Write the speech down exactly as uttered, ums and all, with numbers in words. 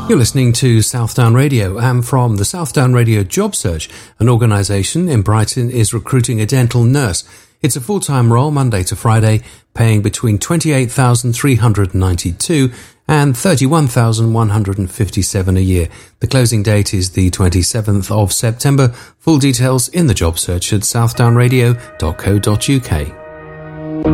You're listening to Southdown Radio, and from the Southdown Radio Job Search, an organisation in Brighton is recruiting a dental nurse. It's a full-time role, Monday to Friday, paying between twenty-eight thousand three hundred ninety-two pounds and thirty-one thousand one hundred fifty-seven pounds a year. The closing date is the twenty-seventh of September. Full details in the job search at southdown radio dot co dot uk.